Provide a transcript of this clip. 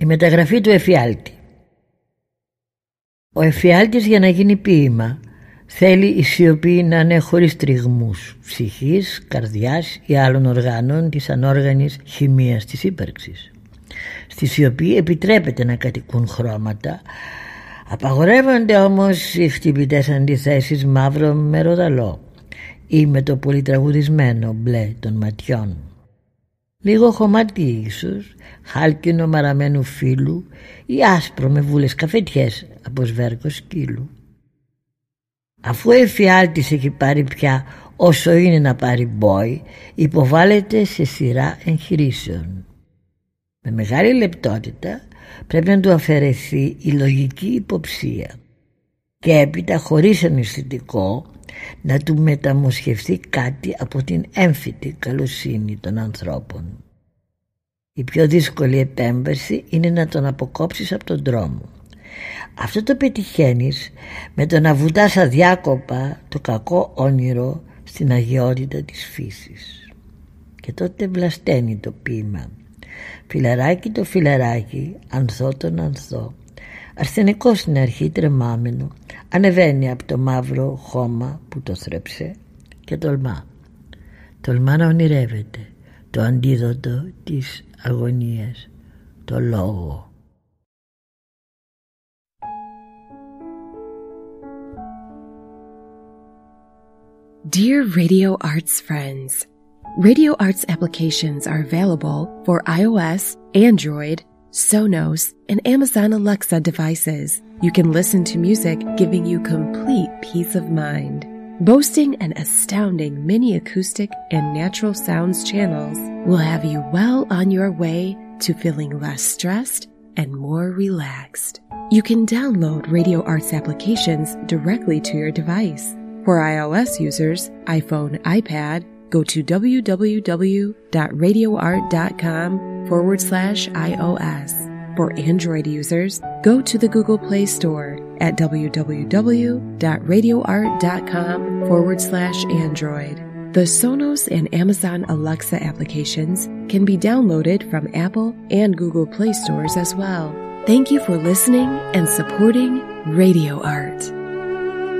Η μεταγραφή του εφιάλτη. Ο εφιάλτης για να γίνει ποίημα θέλει η σιωπή να είναι χωρίς τριγμούς ψυχής, καρδιάς ή άλλων οργάνων της ανόργανης χημείας της ύπαρξης. Στη σιωπή επιτρέπεται να κατοικούν χρώματα, απαγορεύονται όμως οι χτυπητές αντιθέσεις μαύρο με ροδαλό ή με το πολυτραγουδισμένο μπλε των ματιών. Λίγο χωμάτι ίσως, χάλκινο μαραμένου φύλου ή άσπρο με βούλες καφετιές από σβέρκο σκύλου. Αφού ο εφιάλτης έχει πάρει πια όσο είναι να πάρει μπόι, υποβάλλεται σε σειρά εγχειρήσεων. Με μεγάλη λεπτότητα πρέπει να του αφαιρεθεί η λογική υποψία και έπειτα χωρίς αναισθητικό να του μεταμοσχευθεί κάτι από την έμφυτη καλοσύνη των ανθρώπων. Η πιο δύσκολη επέμβαση είναι να τον αποκόψεις από τον δρόμο. Αυτό το πετυχαίνεις με το να βουτάς αδιάκοπα το κακό όνειρο στην αγιότητα της φύσης. Και τότε βλασταίνει το ποίημα. Φιλαράκι το φιλαράκι, ανθό τον ανθό, ασθενικό στην αρχή τρεμάμενο, ανεβαίνει από το μαύρο χώμα που το θρέψε και τολμά. Τολμά να ονειρεύεται το αντίδοτο της αγωνίας, το λόγο. Dear Radio Arts friends, Radio Arts applications are available for iOS, Android, Sonos, and Amazon Alexa devices. You can listen to music giving you complete peace of mind. Boasting an astounding mini acoustic and natural sounds channels will have you well on your way to feeling less stressed and more relaxed. You can download Radio Arts applications directly to your device. For iOS users, iPhone, iPad, go to www.radioart.com/iOS. For Android users, go to the Google Play Store at www.radioart.com/Android. The Sonos and Amazon Alexa applications can be downloaded from Apple and Google Play stores as well. Thank you for listening and supporting Radio Art.